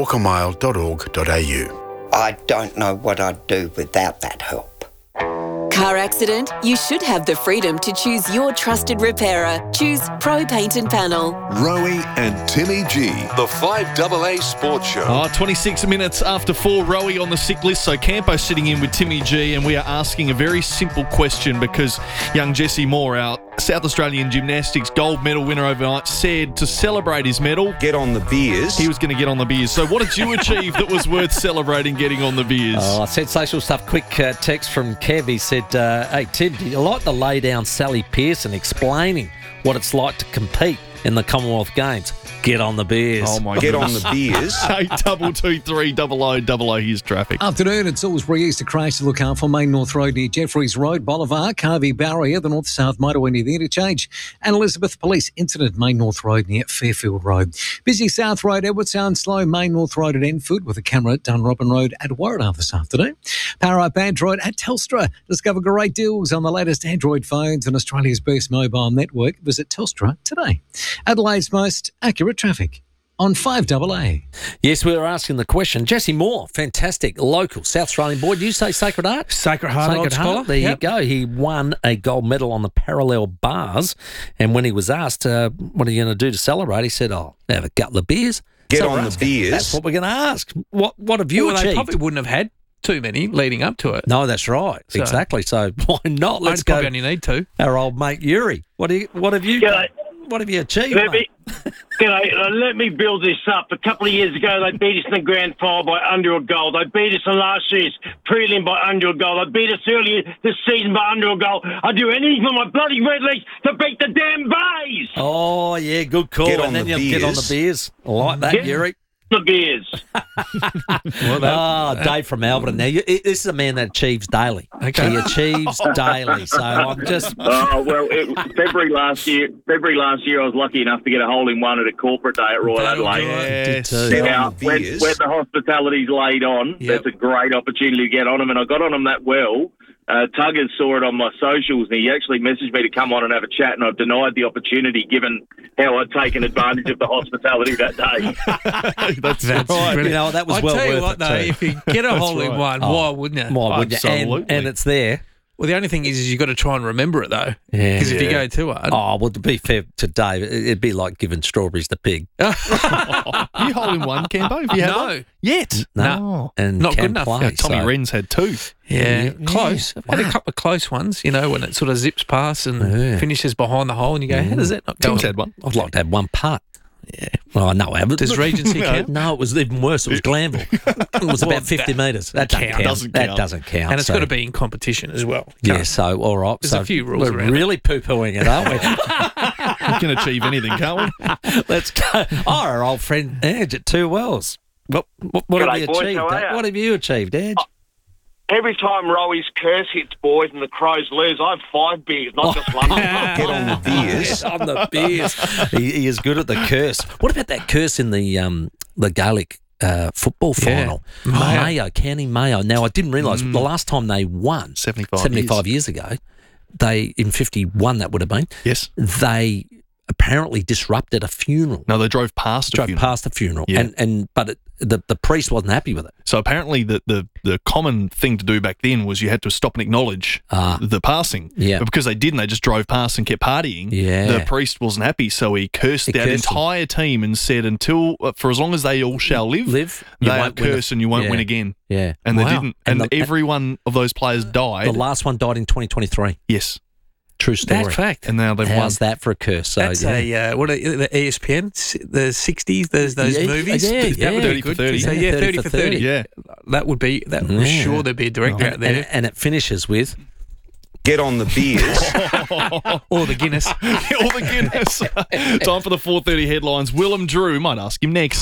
walkamile.org.au. I don't know what I'd do without that help. Car accident? You should have the freedom to choose your trusted repairer. Choose Pro Paint and Panel. Rowie and Timmy G, the 5AA Sports Show. 26 minutes after 4, Rowie on the sick list. So Campo sitting in with Timmy G, and we are asking a very simple question because young Jesse Moore, our South Australian gymnastics gold medal winner overnight, said to celebrate his medal, get on the beers. He was going to get on the beers. So what did you achieve that was worth celebrating getting on the beers? Sensational stuff. Quick text from Kev. He said, hey, Tim, do you like to lay down Sally Pearson explaining what it's like to compete in the Commonwealth Games? Get on the beers. Oh, my God. Get on the beers. 8223 0000. Here's traffic. Afternoon at Salisbury East to crash to look out for Main North Road near Jeffreys Road, Bolivar, Carvey Barrier, the North-South motorway near the interchange, and Elizabeth Police incident, Main North Road near Fairfield Road. Busy South Road, Edward Sound slow, Main North Road at Enfield with a camera at Dunrobin Road at Warragh this afternoon. Power up Android at Telstra. Discover great deals on the latest Android phones and Australia's best mobile network. Visit Telstra today. Adelaide's most accurate traffic on 5AA. Yes, we were asking the question. Jesse Moore, fantastic local South Australian boy. Did you say Sacred Heart? Sacred Heart scholar. There you go. He won a gold medal on the parallel bars. And when he was asked, what are you going to do to celebrate? He said, have a couple of beers. Get on the beers. That's what we're going to ask. What have you achieved? They probably wouldn't have had too many leading up to it. No, that's right. So, exactly. So why not? Let's go. Probably only need two. Our old mate Yuri. What have you achieved? Let me build this up. A couple of years ago, they beat us in the grand final by under a goal. They beat us in last year's prelim by under a goal. They beat us earlier this season by under a goal. I'd do anything for my bloody Red Legs to beat the damn Bays. Oh, yeah, good call. Get on and then the you get on the beers. I like that, Yuri. the beers. Dave from Melbourne. Now, this is a man that achieves daily. Okay. He achieves daily. So I'm just. February last year, I was lucky enough to get a hole in one at a corporate day at Royal Adelaide. Yes. Now, when the hospitality's laid on, that's a great opportunity to get on them, and I got on them that well. Tuggers saw it on my socials, and he actually messaged me to come on and have a chat, and I've denied the opportunity given how I'd taken advantage of the hospitality that day. That's right. You know, that was well worth it. I tell you what, though, if you get a hole in one, why wouldn't you? Why wouldn't you? And it's there. Well, the only thing is you've got to try and remember it, though. Because if you go too hard... Oh, well, to be fair to Dave, it'd be like giving strawberries to pig. You hole in one, Cambo? Have you had one? Yet? No. And not good enough. Tommy Wren's had two. Yeah, close. I've had a couple of close ones, you know, when it sort of zips past and finishes behind the hole and you go, how does that not go? Tim's had one. I'd like to have one putt. Yeah. Well, no, I haven't. Does Regency count? No, it was even worse. It was Glanville. It was about 50 metres. That doesn't count. And it's got to be in competition as well. Yeah, so, all right. There's a few rules we're around really poo-pooing it, aren't we? We can achieve anything, can't we? Let's go. Our old friend Edge at Two Wells. What have you achieved? What have you achieved, Edge? Every time Rowy's curse hits, boys, and the Crows lose, I have 5 beers, not just one. Get on the beers. Get on the beers. He is good at the curse. What about that curse in the Gaelic football final? Mayo, County Mayo. Now, I didn't realise the last time they won, 75 years ago, in 51 that would have been, yes, they apparently disrupted a funeral. No, they drove past a funeral. Yeah. But the priest wasn't happy with it. So apparently the common thing to do back then was you had to stop and acknowledge the passing. Yeah. But because they didn't, they just drove past and kept partying. Yeah. The priest wasn't happy, so he cursed that entire team and said, for as long as they all shall live they are cursed and you won't win again. Yeah. And they didn't. And every one of those players died. The last one died in 2023. Yes. True story. That's fact. And now they've won. How's that for a curse? So, that's the ESPN, the 60s, those movies. That would 30 for 30. So, 30 for 30. Yeah. That would be, I'm sure there'd be a director out there. And it finishes with... Get on the beers. Or the Guinness. Or the Guinness. Time for the 4:30 headlines. Willem Drew might ask him next.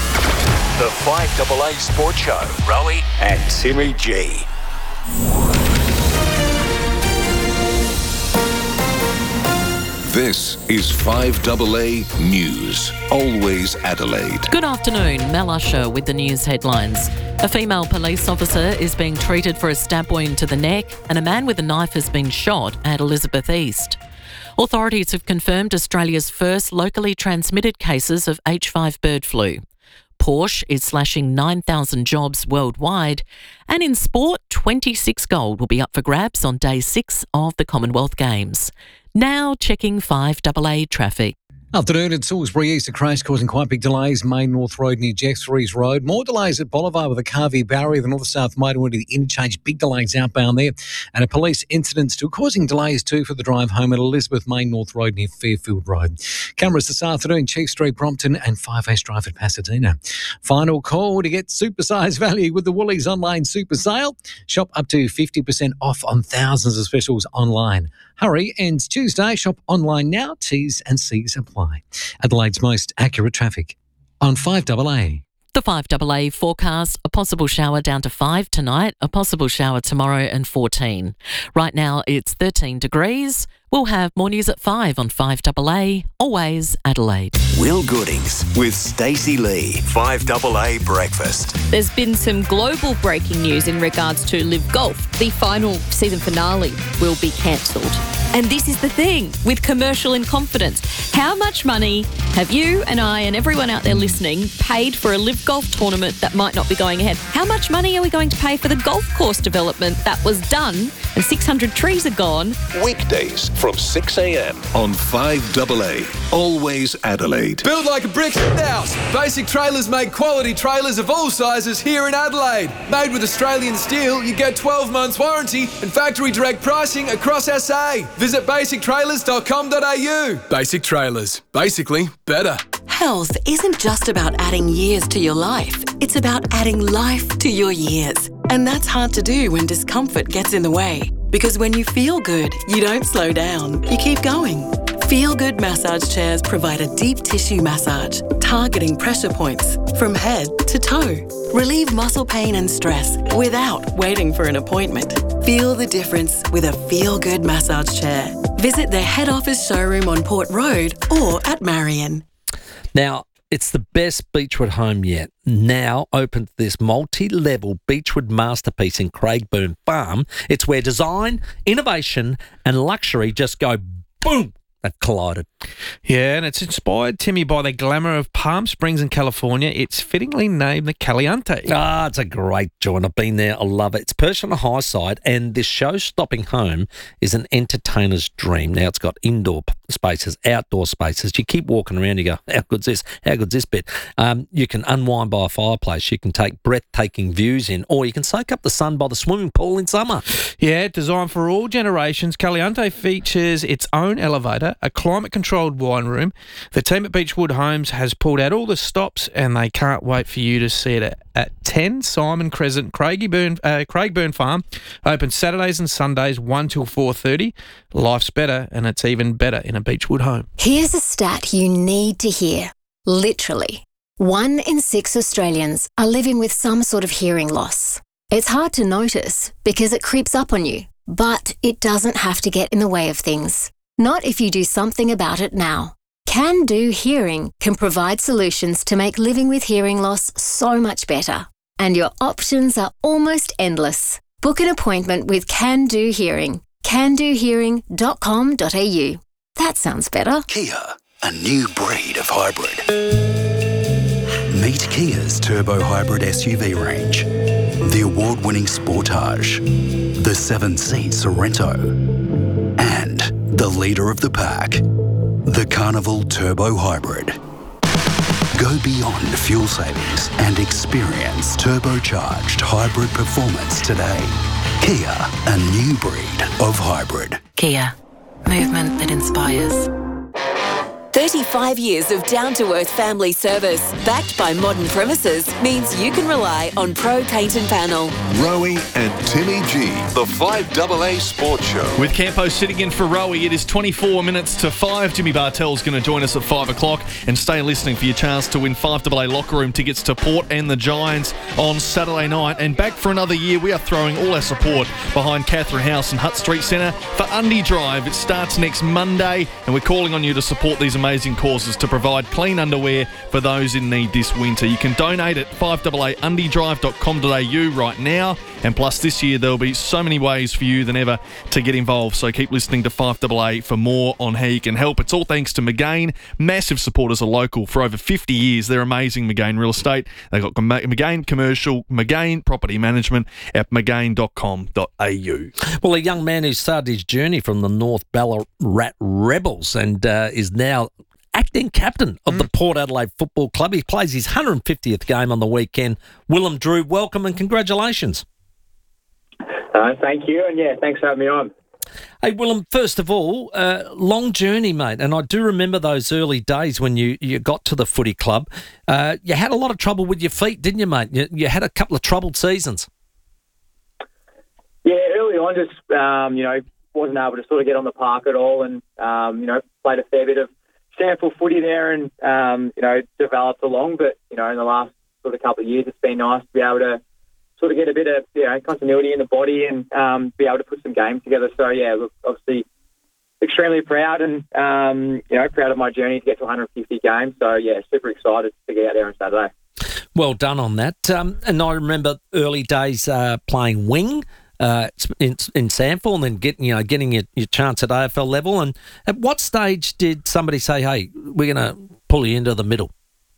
The 5AA Sports Show. Rowie and Timmy G. This is 5AA News. Always Adelaide. Good afternoon. Mel Usher with the news headlines. A female police officer is being treated for a stab wound to the neck, and a man with a knife has been shot at Elizabeth East. Authorities have confirmed Australia's first locally transmitted cases of H5 bird flu. Porsche is slashing 9,000 jobs worldwide. And in sport, 26 gold will be up for grabs on day 6 of the Commonwealth Games. Now checking 5AA traffic. Afternoon at Salisbury East, a crash causing quite big delays. Main North Road near Jeffreys Road. More delays at Boulevard with a Carvey barrier. The north-south motorway to the interchange. Big delays outbound there. And a police incident still causing delays too for the drive home at Elizabeth Main North Road near Fairfield Road. Cameras this afternoon, Chief Street, Brompton and 5S Drive at Pasadena. Final call to get supersized value with the Woolies online super sale. Shop up to 50% off on thousands of specials online. Hurry, ends Tuesday. Shop online now. T's and C's apply. Adelaide's most accurate traffic on 5AA. The 5AA forecast, a possible shower down to 5 tonight, a possible shower tomorrow and 14. Right now it's 13 degrees. We'll have more news at 5 on 5AA, always Adelaide. Will Goodings with Stacey Lee, 5AA Breakfast. There's been some global breaking news in regards to Live Golf. The final season finale will be cancelled. And this is the thing with commercial in confidence. How much money have you and I and everyone out there listening paid for a Live Golf tournament that might not be going ahead? How much money are we going to pay for the golf course development that was done and 600 trees are gone? Weekdays from 6 a.m. on 5AA. Always Adelaide. Build like a brick house. Basic Trailers make quality trailers of all sizes here in Adelaide. Made with Australian steel, you get 12 months warranty and factory direct pricing across SA. Visit basictrailers.com.au. Basic Trailers. Basically better. Health isn't just about adding years to your life. It's about adding life to your years. And that's hard to do when discomfort gets in the way. Because when you feel good, you don't slow down. You keep going. Feel Good massage chairs provide a deep tissue massage, targeting pressure points from head to toe. Relieve muscle pain and stress without waiting for an appointment. Feel the difference with a Feel Good massage chair. Visit their head office showroom on Port Road or at Marion. Now, it's the best Beechwood home yet. Now open to this multi-level Beechwood masterpiece in Craigburn Farm. It's where design, innovation and luxury just go boom. They've collided. Yeah, and it's inspired, Timmy, by the glamour of Palm Springs in California. It's fittingly named the Caliente. It's a great joint. I've been there. I love it. It's perched on the high side, and this show-stopping home is an entertainer's dream. Now, it's got indoor spaces, outdoor spaces. You keep walking around, you go, how good's this? How good's this bit? You can unwind by a fireplace. You can take breathtaking views in, or you can soak up the sun by the swimming pool in summer. Yeah, designed for all generations, Caliente features its own elevator, a climate-controlled wine room. The team at Beechwood Homes has pulled out all the stops, and they can't wait for you to see it at 10 Simon Crescent, Craigburn Farm. Open Saturdays and Sundays 1 till 4:30. Life's better, and it's even better in a Beechwood home. Here's a stat you need to hear. Literally, 1 in 6 Australians are living with some sort of hearing loss. It's hard to notice because it creeps up on you, but it doesn't have to get in the way of things. Not if you do something about it now. Can Do Hearing can provide solutions to make living with hearing loss so much better. And your options are almost endless. Book an appointment with Can Do Hearing. candohearing.com.au. That sounds better. Kia, a new breed of hybrid. Meet Kia's turbo hybrid SUV range. The award-winning Sportage, the 7-seat Sorento, and the leader of the pack, the Carnival Turbo Hybrid. Go beyond fuel savings and experience turbocharged hybrid performance today. Kia, a new breed of hybrid. Kia, movement that inspires. 35 years of down-to-earth family service, backed by modern premises, means you can rely on Pro Paint and Panel. Rowie and Timmy G, the 5AA Sports Show. With Campo sitting in for Rowie, it is 24 minutes to 5. Jimmy Bartell's going to join us at 5 o'clock, and stay listening for your chance to win 5AA locker room tickets to Port and the Giants on Saturday night. And back for another year, we are throwing all our support behind Catherine House and Hutt Street Centre for Undy Drive. It starts next Monday, and we're calling on you to support these amazing causes to provide clean underwear for those in need this winter. You can donate at 5AAundydrive.com.au right now, and plus this year there'll be so many ways for you than ever to get involved, so keep listening to 5AA for more on how you can help. It's all thanks to McGain, massive supporters of local for over 50 years. They're amazing, McGain Real Estate. They've got McGain Commercial, McGain Property Management at mcgain.com.au. Well, a young man who started his journey from the North Ballarat Rebels and is now acting captain of the Port Adelaide Football Club. He plays his 150th game on the weekend. Willem Drew, welcome and congratulations. Thank you, and thanks for having me on. Hey, Willem, first of all, long journey, mate, and I do remember those early days when you got to the footy club. You had a lot of trouble with your feet, didn't you, mate? You had a couple of troubled seasons. Yeah, early on, just, wasn't able to sort of get on the park at all, and, played a fair bit of sample footy there and, developed along. But, in the last sort of couple of years, it's been nice to be able to sort of get a bit of, continuity in the body and be able to put some games together. So, look, obviously extremely proud and, proud of my journey to get to 150 games. So, super excited to get out there on Saturday. Well done on that. And I remember early days playing wing in Sandford and then getting your chance at AFL level. And at what stage did somebody say, hey, we're going to pull you into the middle?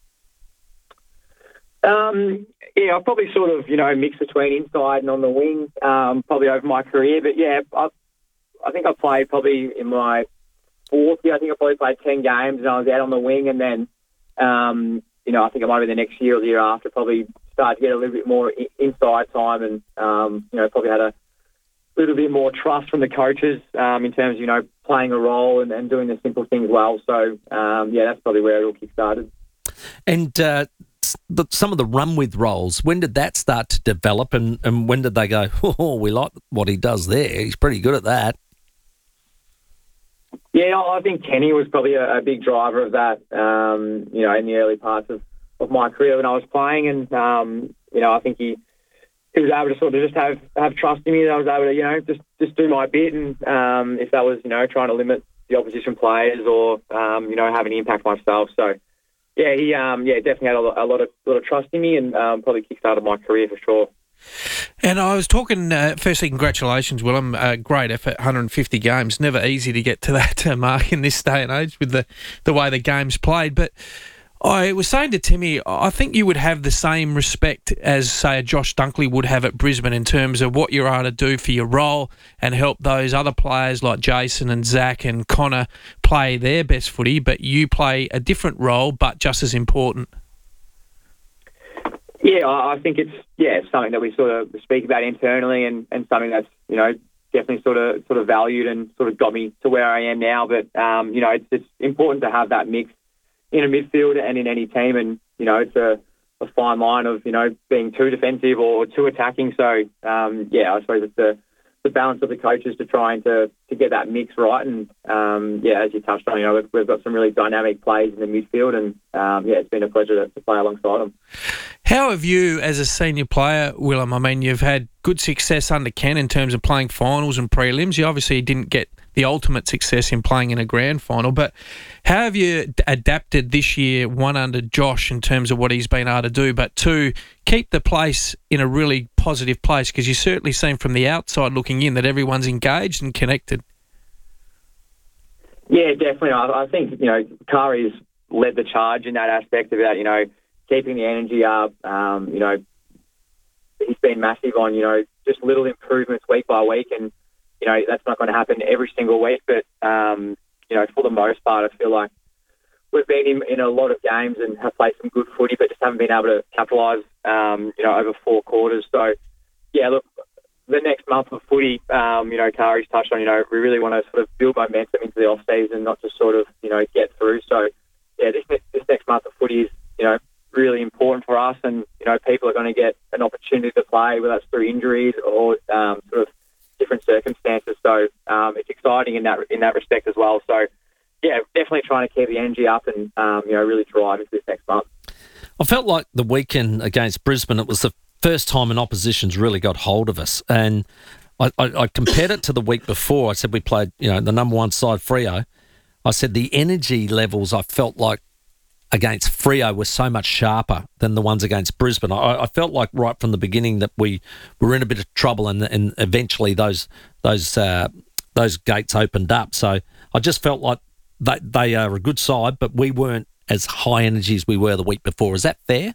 I've probably sort of, mixed between inside and on the wing probably over my career. But, I think I played probably in my fourth year. I think I probably played 10 games and I was out on the wing. And then, I think it might be the next year or the year after, probably started to get a little bit more inside time and, probably had a little bit more trust from the coaches in terms of, playing a role and doing the simple things well. So, that's probably where it all kick-started. And some of the run-with roles, when did that start to develop and when did they go, we like what he does there, he's pretty good at that? Yeah, I think Kenny was probably a big driver of that, you know, in the early parts of my career when I was playing. And, you know, I think he was able to sort of just have trust in me that I was able to, you know, just do my bit. And if that was, you know, trying to limit the opposition players or, you know, have an impact myself. So, yeah, he definitely had a lot of trust in me and probably kickstarted my career for sure. And I was talking, firstly, congratulations, Willem. Great effort, 150 games. Never easy to get to that mark in this day and age with the way the game's played. But I was saying to Timmy, I think you would have the same respect as, say, a Josh Dunkley would have at Brisbane in terms of what you're able to do for your role and help those other players like Jason and Zach and Connor play their best footy, but you play a different role but just as important. Yeah, I think it's something that we sort of speak about internally and something that's, you know, definitely sort of valued and sort of got me to where I am now. But, you know, it's important to have that mix in a midfield and in any team. And, you know, it's a fine line of, you know, being too defensive or too attacking. So, I suppose it's the balance of the coaches to trying to get that mix right. And, as you touched on, you know, we've got some really dynamic plays in the midfield and, it's been a pleasure to play alongside them. How have you, as a senior player, Willem, I mean, you've had good success under Ken in terms of playing finals and prelims. You obviously didn't get the ultimate success in playing in a grand final, but how have you adapted this year, one, under Josh in terms of what he's been able to do, but two, keep the place in a really positive place? Because you certainly seem from the outside looking in that everyone's engaged and connected. Yeah, definitely. I think, you know, Kari's led the charge in that aspect about, you know, keeping the energy up. You know, he's been massive on, you know, just little improvements week by week. And, you know, that's not going to happen every single week. But, you know, for the most part, I feel like we've been in a lot of games and have played some good footy, but just haven't been able to capitalise, you know, over 4 quarters. So, yeah, look, the next month of footy, you know, Kari's touched on, you know, we really want to sort of build momentum into the off-season, not just sort of, you know, get through. So, yeah, this next month of footy is, you know, really important for us, and you know, people are going to get an opportunity to play, whether that's through injuries or sort of different circumstances. So it's exciting in that respect as well. So yeah, definitely trying to keep the energy up and you know, really drive into this next month. I felt like the weekend against Brisbane, it was the first time an opposition's really got hold of us, and I compared it to the week before. I said we played, you know, the number one side, Freo. I said the energy levels I felt like against Freo were so much sharper than the ones against Brisbane. I felt like right from the beginning that we were in a bit of trouble, and eventually those gates opened up. So I just felt like they are a good side, but we weren't as high energy as we were the week before. Is that fair?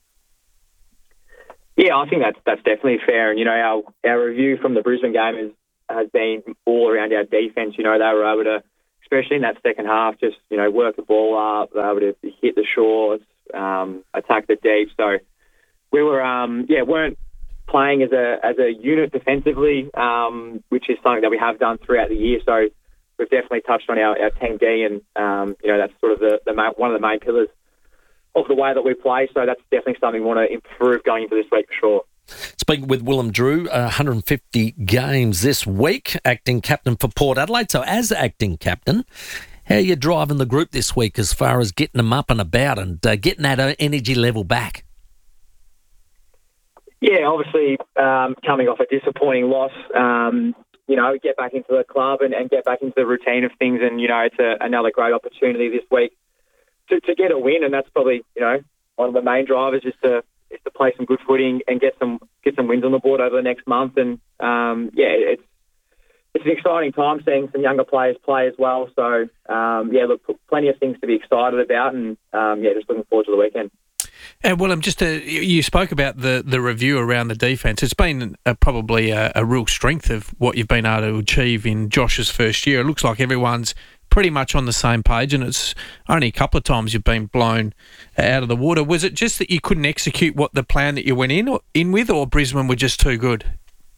Yeah, I think that's definitely fair. And you know, our review from the Brisbane game has been all around our defence. You know, they were able to, especially in that second half, just, you know, work the ball up, they were able to hit the shorts, attack the deep. So we were, weren't playing as a unit defensively, which is something that we have done throughout the year. So we've definitely touched on our 10D, and you know, that's sort of one of the main pillars of the way that we play. So that's definitely something we want to improve going into this week for sure. Speaking with Willem Drew, 150 games this week, acting captain for Port Adelaide. So as acting captain, how are you driving the group this week as far as getting them up and about and getting that energy level back? Yeah, obviously coming off a disappointing loss, you know, get back into the club and get back into the routine of things. And, you know, it's another great opportunity this week to get a win. And that's probably, you know, one of the main drivers is to play some good footing and get some wins on the board over the next month. And it's an exciting time seeing some younger players play as well. So look, plenty of things to be excited about, and just looking forward to the weekend. And Willem, you spoke about the review around the defence. It's been probably a real strength of what you've been able to achieve in Josh's first year. It looks like everyone's pretty much on the same page, and it's only a couple of times you've been blown out of the water. Was it just that you couldn't execute what the plan that you went in with, or Brisbane were just too good?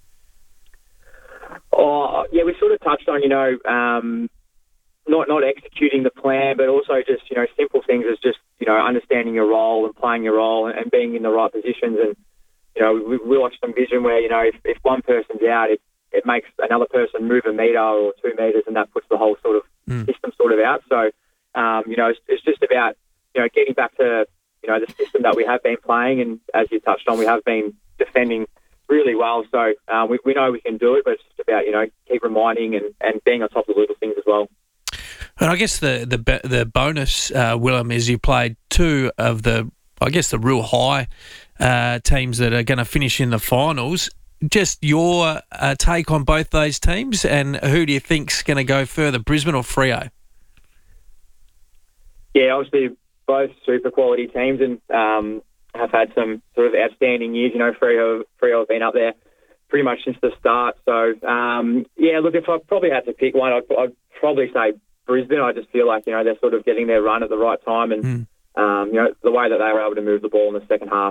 We sort of touched on, you know, not executing the plan, but also just, you know, simple things as just, you know, understanding your role and playing your role and being in the right positions. And, you know, we watched some vision where, you know, if one person's out, it makes another person move a metre or 2 metres, and that puts the whole sort of system sort of out. So, it's just about, getting back to, the system that we have been playing. And as you touched on, we have been defending really well. So we know we can do it, but it's just about, keep reminding and being on top of the little things as well. And I guess the bonus, Willem, is you played two of the real high teams that are going to finish in the finals. Just your take on both those teams, and who do you think's going to go further, Brisbane or Freo? Yeah, obviously both super quality teams and have had some sort of outstanding years. Freo have been up there pretty much since the start. So, look, if I probably had to pick one, I'd probably say Brisbane. I just feel like, they're sort of getting their run at the right time, and the way that they were able to move the ball in the second half,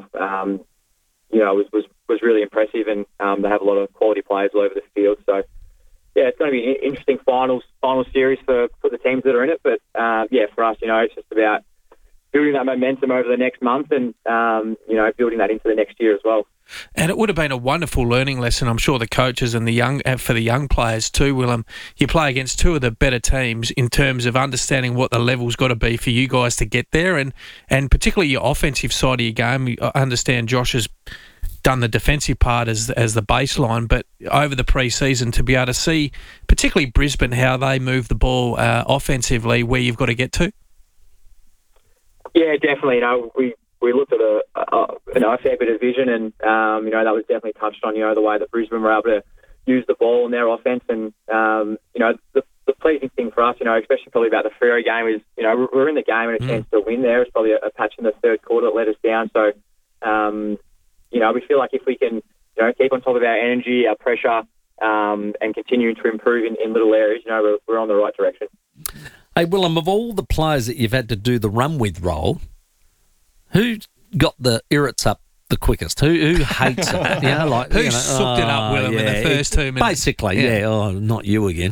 was really impressive, and they have a lot of quality players all over the field. So, yeah, it's going to be an interesting final series for the teams that are in it. But, for us, it's just about building that momentum over the next month and, building that into the next year as well. And it would have been a wonderful learning lesson, I'm sure, the coaches and for the young players too, Willem. You play against two of the better teams in terms of understanding what the level's got to be for you guys to get there, and particularly your offensive side of your game. I understand Josh has done the defensive part as the baseline, but over the pre-season to be able to see, particularly Brisbane, how they move the ball offensively, where you've got to get to. Yeah, definitely. We looked at a fair bit of vision, and that was definitely touched on. The way that Brisbane were able to use the ball in their offense, and the pleasing thing for us, especially probably about the Freo game, is we're in the game and a chance to win. There, it's probably a patch in the third quarter that let us down. So, we feel like if we can keep on top of our energy, our pressure, and continue to improve in little areas, we're on the right direction. Hey, Willem, of all the players that you've had to do the run with role, who got the irrits up the quickest? Who hates it? Who sucked it up, Willem, in the first 2 minutes? Basically, yeah. Oh, not you again.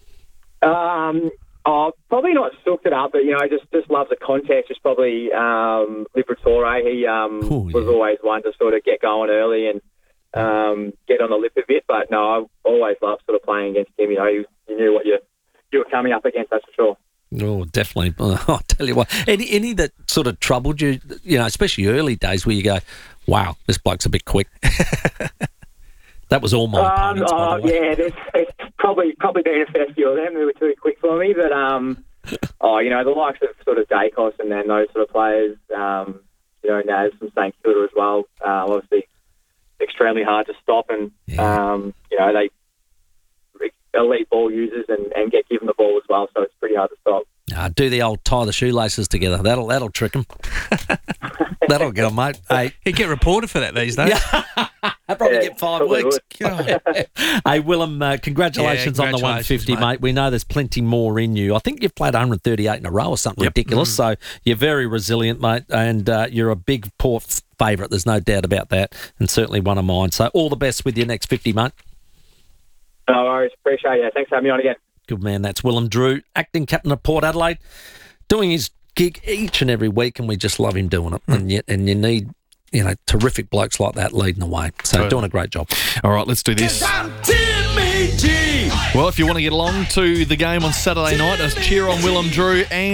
Probably not sucked it up, but just loves the context. Just probably Liberatore. He was always one to sort of get going early and get on the lip a bit. But no, I always loved sort of playing against him. You knew what you were coming up against. That's for sure. Oh, definitely. I'll tell you what. Any that sort of troubled you, especially early days where you go, wow, this bloke's a bit quick. That was all my opponents, by the way. Yeah, it's probably been a fair few of them who were too quick for me. But, the likes of sort of Dacos and then those sort of players, Naz from St Kilda as well, obviously extremely hard to stop. And, they elite ball users and get given the ball as well, so it's pretty hard to stop. Do the old tie the shoelaces together. That'll trick them. That'll get them, mate. Hey, you get reported for that these days. I probably get 5 weeks. Hey, Willem, congratulations on the 150, mate. We know there's plenty more in you. I think you've played 138 in a row or something ridiculous, so you're very resilient, mate, and you're a big Port favourite. There's no doubt about that, and certainly one of mine. So all the best with your next 50, mate. No worries. Appreciate it. Thanks for having me on again. Good man. That's Willem Drew, acting captain of Port Adelaide, doing his gig each and every week, and we just love him doing it. And you need, terrific blokes like that leading the way. So doing a great job. All right, let's do this. Well, if you want to get along to the game on Saturday night, cheer on Willem Drew and